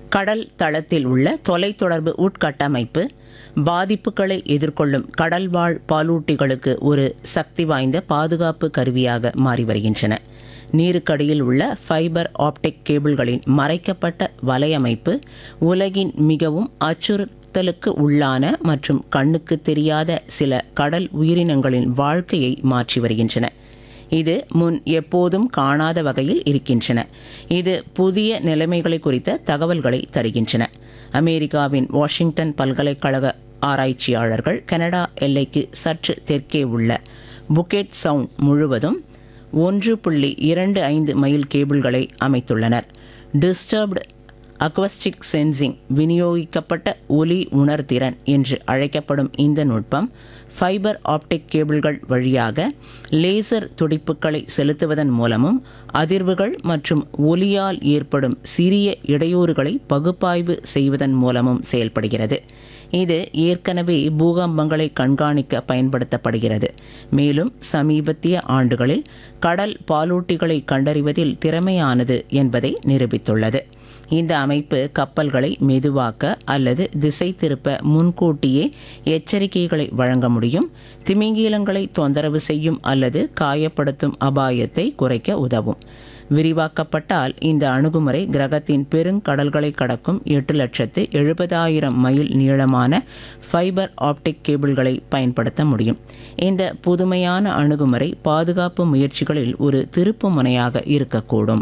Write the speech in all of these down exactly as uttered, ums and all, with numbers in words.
கடல் தளத்தில் உள்ள தொலைத்தொடர்பு உட்கட்டமைப்பு பாதிப்புகளை எதிர்கொள்ளும் கடல்வாழ் பாலூட்டிகளுக்கு ஒரு சக்தி வாய்ந்த பாதுகாப்பு கருவியாக மாறி வருகின்றன. நீருக்கடியில் உள்ள ஃபைபர் ஆப்டிக் கேபிள்களின் மறைக்கப்பட்ட வலையமைப்பு உலகின் மிகவும் அச்சுறுத்தலுக்கு உள்ளான மற்றும் கண்ணுக்கு தெரியாத சில கடல் உயிரினங்களின் வாழ்க்கையை மாற்றி வருகின்றன. இது முன் எப்போதும் காணாத வகையில் இருக்கின்றன. இது புதிய நிலைமைகளை குறித்த தகவல்களை தருகின்றன. அமெரிக்காவின் வாஷிங்டன் பல்கலைக்கழக ஆராய்ச்சியாளர்கள் கனடா எல்லைக்கு சற்று தெற்கே உள்ள புக்கெட் சவுண்ட் முழுவதும் ஒன்று புள்ளி இரண்டு ஐந்து மைல் கேபிள்களை அமைத்துள்ளனர். டிஸ்டர்ப்டு அக்வஸ்டிக் சென்சிங் விநியோகிக்கப்பட்ட ஒலி உணர்திறன் என்று அழைக்கப்படும் இந்த நுட்பம் ஃபைபர் ஆப்டிக் கேபிள்கள் வழியாக லேசர் துடிப்புகளை செலுத்துவதன் மூலமும் அதிர்வுகள் மற்றும் ஒலியால் ஏற்படும் சிறிய இடையூறுகளை பகுப்பாய்வு செய்வதன் மூலமும் செயல்படுகிறது. இது ஏற்கனவே பூகம்பங்களை கண்காணிக்க பயன்படுத்தப்படுகிறது. மேலும் சமீபத்திய ஆண்டுகளில் கடல் பாலூட்டிகளை கண்டறிவதில் திறமையானது என்பதை நிரூபித்துள்ளது. இந்த அமைப்பு கப்பல்களை மெதுவாக்க அல்லது திசை திருப்ப முன்கூட்டியே எச்சரிக்கைகளை வழங்க முடியும். திமிங்கீலங்களை தொந்தரவு செய்யும் அல்லது காயப்படுத்தும் அபாயத்தை குறைக்க உதவும். விரிவாக்கப்பட்டால் இந்த அணுகுமுறை கிரகத்தின் பெருங்கடல்களை கடக்கும் எட்டு லட்சத்து எழுபதாயிரம் மைல் நீளமான ஃபைபர் ஆப்டிக் கேபிள்களை பயன்படுத்த முடியும். இந்த புதுமையான அணுகுமுறை பாதுகாப்பு முயற்சிகளில் ஒரு திருப்பு முனையாக இருக்கக்கூடும்.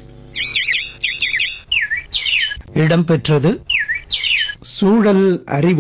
இடம்பெற்றது சூழல் அறிவு.